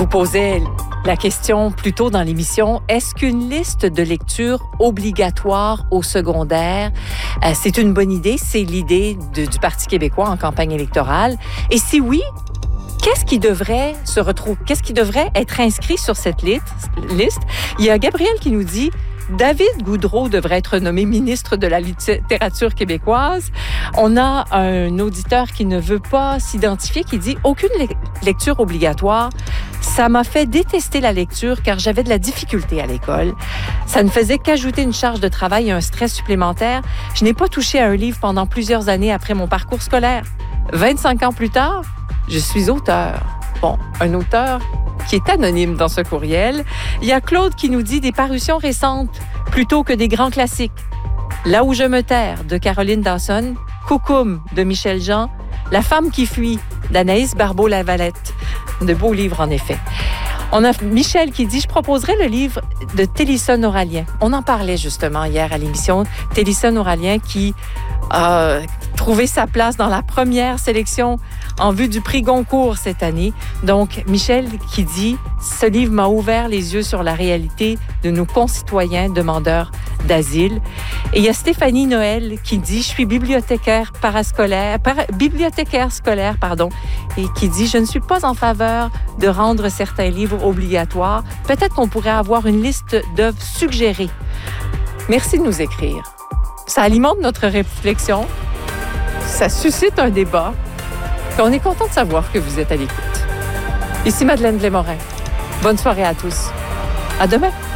vous posais la question plus tôt dans l'émission, est-ce qu'une liste de lecture obligatoire au secondaire, c'est une bonne idée? C'est l'idée du Parti québécois en campagne électorale. Et si oui, qu'est-ce qui devrait être inscrit sur cette liste? Il y a Gabriel qui nous dit David Goudreau devrait être nommé ministre de la littérature québécoise. On a un auditeur qui ne veut pas s'identifier, qui dit « Aucune lecture obligatoire. Ça m'a fait détester la lecture car j'avais de la difficulté à l'école. Ça ne faisait qu'ajouter une charge de travail et un stress supplémentaire. Je n'ai pas touché à un livre pendant plusieurs années après mon parcours scolaire. 25 ans plus tard, je suis auteur. » Bon, un auteur qui est anonyme dans ce courriel. Il y a Claude qui nous dit des parutions récentes plutôt que des grands classiques. Là où je me terre de Caroline Dawson, Coucoum de Michel Jean, La femme qui fuit d'Anaïs Barbeau-Lavalette. De beaux livres, en effet. On a Michel qui dit « Je proposerai le livre de Télison Oralien ». On en parlait justement hier à l'émission. Télison Oralien qui a trouvé sa place dans la première sélection en vue du prix Goncourt cette année. Donc, Michel qui dit « Ce livre m'a ouvert les yeux sur la réalité de nos concitoyens demandeurs d'asile ». Et il y a Stéphanie Noël qui dit « Je suis bibliothécaire scolaire, et qui dit « Je ne suis pas en faveur de rendre certains livres obligatoires. Peut-être qu'on pourrait avoir une liste d'œuvres suggérées. » Merci de nous écrire. Ça alimente notre réflexion. Ça suscite un débat. Puis on est content de savoir que vous êtes à l'écoute. Ici Madeleine Blais-Morin. Bonne soirée à tous. À demain.